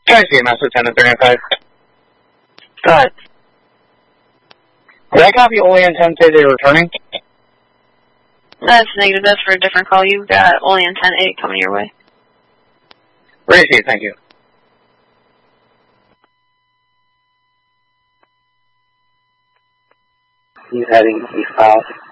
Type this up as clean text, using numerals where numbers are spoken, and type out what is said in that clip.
Can I see Master 10-395? Go ahead. Did I copy Olean 10 say they're returning? That's negative. That's for a different call. You've got Olean 10-8 coming your way. Receive, thank you. He's heading eastbound.